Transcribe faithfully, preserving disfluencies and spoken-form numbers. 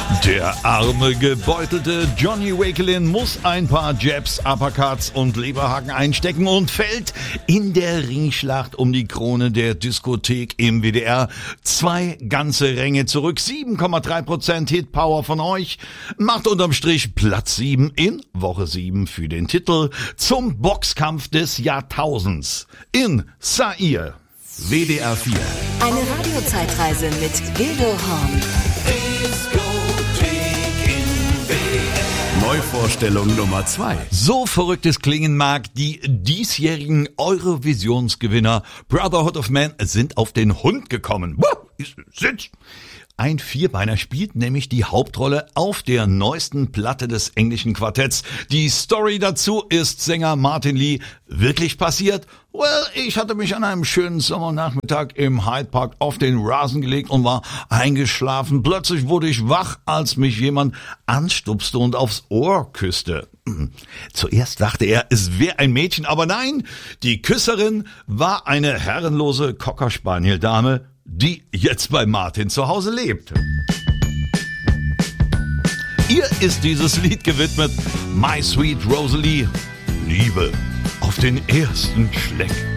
Der arme, gebeutelte Johnny Wakelin muss ein paar Jabs, Uppercuts und Leberhaken einstecken und fällt in der Ringschlacht um die Krone der Diskothek im W D R zwei ganze Ränge zurück. sieben Komma drei Prozent Hitpower von euch macht unterm Strich Platz sieben in Woche sieben für den Titel zum Boxkampf des Jahrtausends in Zaire. W D R vier. Eine Radiozeitreise mit Gildo Horn. Neuvorstellung Nummer zwei. So verrückt es klingen mag, die diesjährigen Eurovisionsgewinner Brotherhood of Man sind auf den Hund gekommen. Sitz! Ein Vierbeiner spielt nämlich die Hauptrolle auf der neuesten Platte des englischen Quartetts. Die Story dazu ist Sänger Martin Lee wirklich passiert. Well, ich hatte mich an einem schönen Sommernachmittag im Hyde Park auf den Rasen gelegt und war eingeschlafen. Plötzlich wurde ich wach, als mich jemand anstupste und aufs Ohr küsste. Zuerst dachte er, es wäre ein Mädchen, aber nein, die Küsserin war eine herrenlose Cocker Spaniel Dame, die jetzt bei Martin zu Hause lebt. Ihr ist dieses Lied gewidmet, My Sweet Rosalie, Liebe auf den ersten Schleck.